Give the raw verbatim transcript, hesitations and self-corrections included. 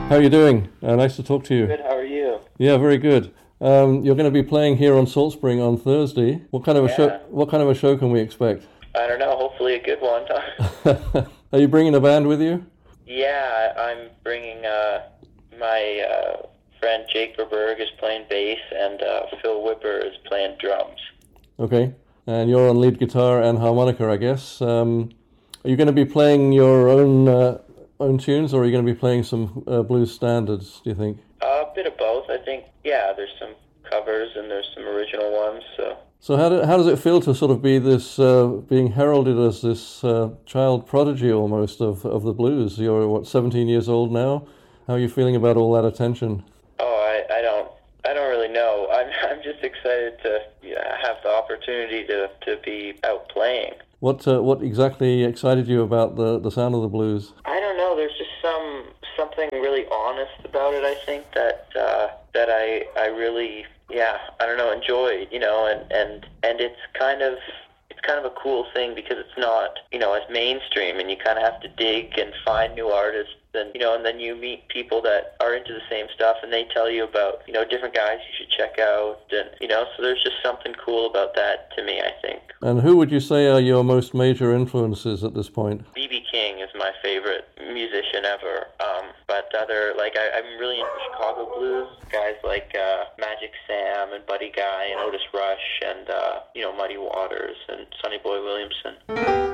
How are you doing? Uh, nice to talk to you. Good, how are you? Yeah, very good. Um, you're going to be playing here on Salt Spring on Thursday. What kind of a Yeah. show? What kind of a show can we expect? I don't know, hopefully a good one. Are you bringing a band with you? Yeah, I'm bringing uh, my uh, friend Jake Verberg is playing bass, and uh, Phil Whipper is playing drums. Okay, and you're on lead guitar and harmonica, I guess. Um, are you going to be playing your own uh, own tunes, or are you going to be playing some uh, blues standards, do you think? Uh, a bit of both, I think. Yeah, there's some covers and there's some original ones, so... So how, do, how does it feel to sort of be this, uh, being heralded as this uh, child prodigy almost of, of the blues? You're, what, seventeen years old now? How are you feeling about all that attention? Oh, I, I don't I don't really know. I'm I'm just excited to yeah, have the opportunity to, to be out playing. What uh, what exactly excited you about the, the sound of the blues? I don't know. There's just some something really honest about it. I think that uh, that I I really yeah I don't know enjoyed you know and, and and it's kind of it's kind of a cool thing because it's not you know as mainstream, and you kind of have to dig and find new artists, and you know and then you meet people that are into the same stuff, and they tell you about you know different guys you should check out, and you know so there's just something cool about that to me, I think. And who would you say are your most major influences at this point? B B King is my favorite musician ever. Um, but other, like, I, I'm really into Chicago blues. Guys like uh, Magic Sam and Buddy Guy and Otis Rush and, uh, you know, Muddy Waters and Sonny Boy Williamson.